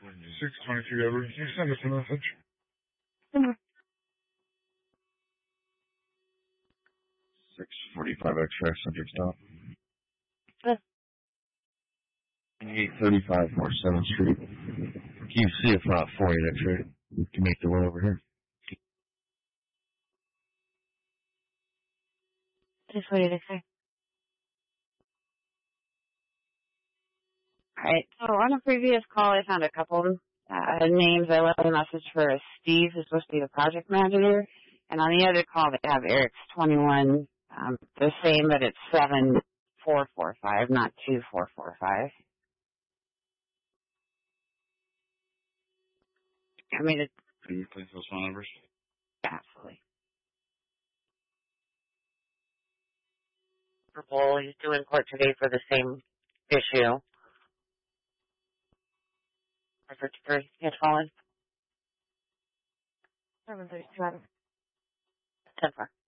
622 Edward, can you send us a message? 645 X-ray, subject stop. 835 North 7th Street. Can you see if not 48 X-ray? We can make the way over here. 48 X-ray. Alright, so on a previous call I found a couple names. I left a message for Steve, who's supposed to be the project manager, and on the other call they have Eric's 21, the same, but it's 7445, not 2445. I mean, it's... Can you replace those phone numbers? Absolutely. Purple, he's due in court today for the same issue. 53, he's fallen. 732. 10-4.